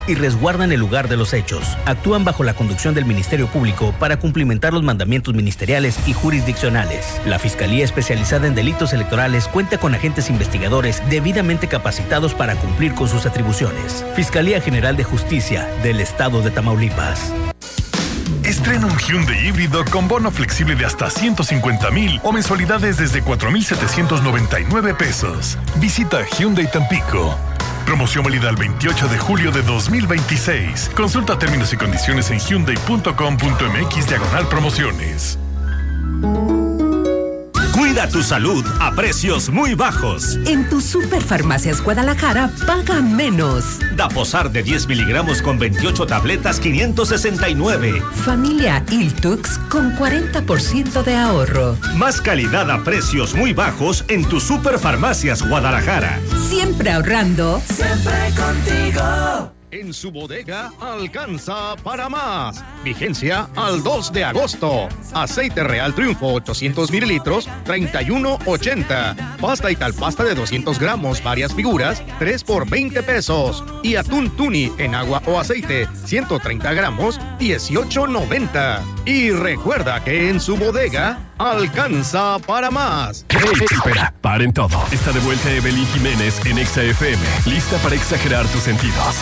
y resguardan el lugar de los hechos. Actúan bajo la conducción del Ministerio Público para cumplimentar los mandamientos ministeriales y jurisdiccionales. La Fiscalía Especializada en Delitos Electorales cuenta con agentes investigadores debidamente capacitados para cumplir con sus atribuciones. Fiscalía General de Justicia del Estado de Tamaulipas. Estrena un Hyundai híbrido con bono flexible de hasta 150,000 o mensualidades desde 4,799 pesos. Visita Hyundai Tampico. Promoción válida el 28 de julio de 2026. Consulta términos y condiciones en hyundai.com.mx/promociones. Cuida tu salud a precios muy bajos. En tu Superfarmacias Guadalajara, paga menos. Daposar de 10 miligramos con 28 tabletas, 569. Familia Iltux con 40% de ahorro. Más calidad a precios muy bajos en tu Superfarmacias Guadalajara. Siempre ahorrando. Siempre contigo. En su bodega alcanza para más. Vigencia al 2 de agosto. Aceite Real Triunfo 800 mililitros, 31.80. Pasta y tal pasta de 200 gramos, varias figuras, 3 por 20 pesos. Y atún tuni en agua o aceite, 130 gramos, 18.90. Y recuerda que en su bodega alcanza para más. Espera, paren todo. Está de vuelta Evelyn Jiménez en Exa FM. Lista para exagerar tus sentidos.